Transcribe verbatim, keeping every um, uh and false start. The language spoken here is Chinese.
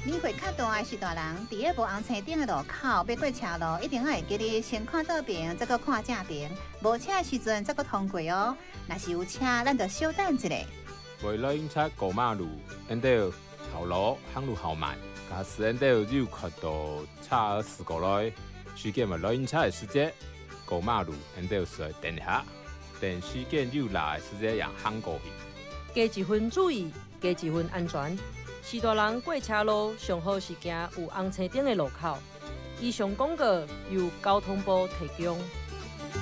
年岁较大的是大人，伫个无红青顶的路口要过车路，一定要会记得先看倒边，再搁看正边。无车的时阵再搁通过哦。若是有车，咱就稍等一下。 为了警察过马路，因得后路行路好慢，假使因得有看到车事故来，事件咪来警察的时间过马路，因得需要等下，等事件有来的时间让行过去。 加一分注意，加一分安全。是大人过车路上好是行有红青灯的路口。以上广告由交通部提供。